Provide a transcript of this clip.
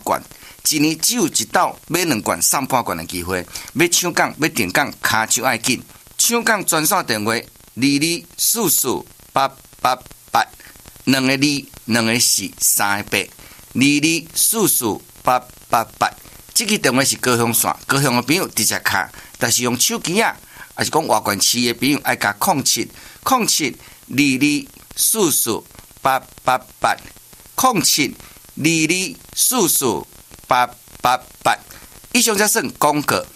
罐，一年只有一斗买2罐、3半罐的机会。要抢港、要订港，卡就爱紧。抢港专线电话22448888，2个2，2个4，3个8，22448888。这个电话是高雄线，高雄的朋友直接卡，但是用手机啊，还是讲外县市的朋友爱加0707224488880722448888。以上才算广告。